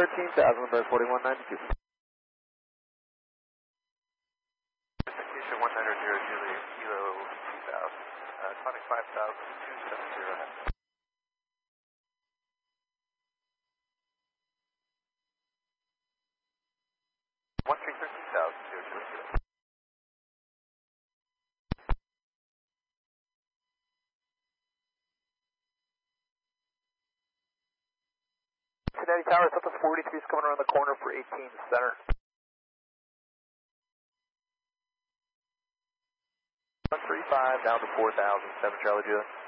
13,000, number 4192. Execution 190 Juliet, Kilo 2000, climbing 5,270. 13,000, Cincinnati Tower, Southwest 43 is coming around the corner for 18 center. 135 down to 4,000, 7 Charlie Juliet.